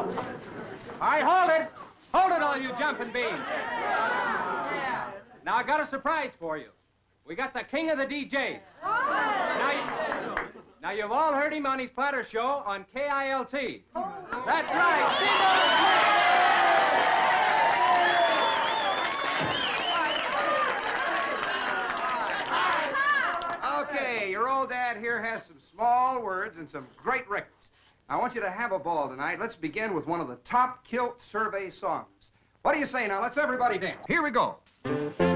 All right, hold it. Hold it, all you jumping beans. Now, I got a surprise for you. We got the king of the DJs. Now, you've all heard him on his platter show on KILT. That's right. Okay, your old dad here has some small words and some great records. I want you to have a ball tonight. Let's begin with one of the top Kilt Survey songs. What do you say now? Let's everybody dance. Here we go.